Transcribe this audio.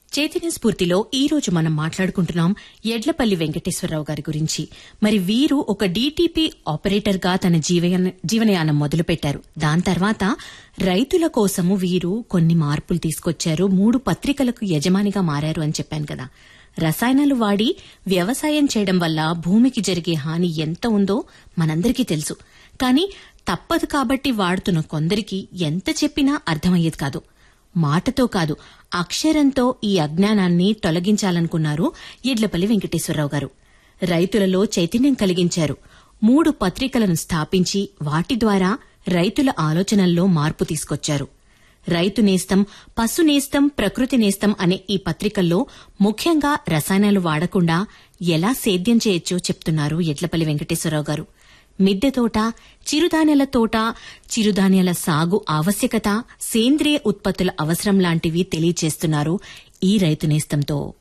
చైతన్య స్ఫూర్తిలో ఈ రోజు మనం మాట్లాడుకుంటున్నాం యడ్లపల్లి వెంకటేశ్వరరావు గారి గురించి. మరి వీరు ఒక డీటీపీ ఆపరేటర్ గా తన జీవనయానం మొదలుపెట్టారు. దాని తర్వాత రైతుల కోసము వీరు కొన్ని మార్పులు తీసుకొచ్చారు. 3 పత్రికలకు యజమానిగా మారారు అని చెప్పాను కదా. రసాయనాలు వాడి వ్యవసాయం చేయడం వల్ల భూమికి జరిగే హాని ఎంత ఉందో మనందరికీ తెలుసు. కానీ తప్పదు కాబట్టి వాడుతున్న కొందరికి ఎంత చెప్పినా అర్థమయ్యేది కాదు. మాటతో కాదు, అక్షరంతో ఈ అజ్ఞానాన్ని తొలగించాలనుకున్నారు యడ్లపల్లి వెంకటేశ్వరరావు గారు. రైతులలో చైతన్యం కలిగించారు. 3 పత్రికలను స్థాపించి వాటి ద్వారా రైతుల ఆలోచనల్లో మార్పు తీసుకొచ్చారు. రైతు నేస్తం, పశు నేస్తం, ప్రకృతి నేస్తం అనే ఈ పత్రికల్లో ముఖ్యంగా రసాయనాలు వాడకుండా ఎలా సేద్యం చేయొచ్చో చెప్తున్నారు యడ్లపల్లి వెంకటేశ్వరరావు గారు. మిద్దె తోట, చిరుధాన్యాల తోట, చిరుధాన్యాల సాగు ఆవశ్యకత, సేంద్రియ ఉత్పత్తుల అవసరం లాంటివి తెలియచేస్తున్నారు ఈ రైతు నేస్తంతో.